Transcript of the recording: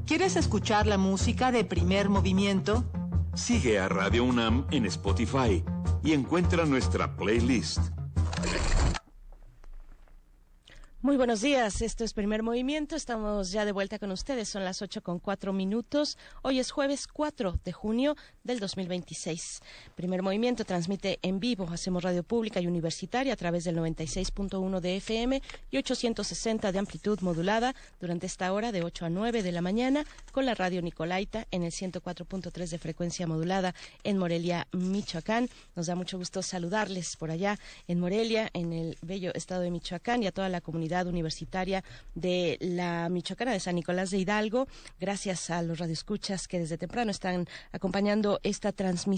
¿Quieres escuchar la música de Primer Movimiento? Sigue a Radio UNAM en Spotify y encuentra nuestra playlist. Muy buenos días, esto es Primer Movimiento, estamos ya de vuelta con ustedes, son las 8:04. Hoy es jueves 4 de junio del 2026. Primer Movimiento transmite en vivo, hacemos radio pública y universitaria a través del 96.1 de FM y 860 de amplitud modulada durante esta hora de 8 a 9 de la mañana con la radio Nicolaita en el 104.3 de frecuencia modulada en Morelia, Michoacán. Nos da mucho gusto saludarles por allá en Morelia, en el bello estado de Michoacán, y a toda la comunidad universitaria de la Michoacana de San Nicolás de Hidalgo. Gracias a los radioescuchas que desde temprano están acompañando esta transmisión